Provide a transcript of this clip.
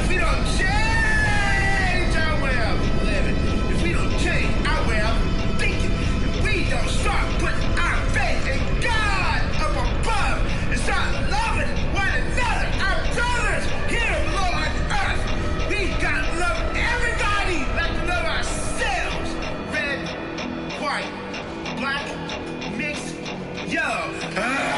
we don't change our way of living, if we don't change our way of thinking, if we don't start putting our faith in God up above and start loving one another, our brothers here below on earth, we've got to love everybody like we love ourselves. Red, white, black, mixed, yellow.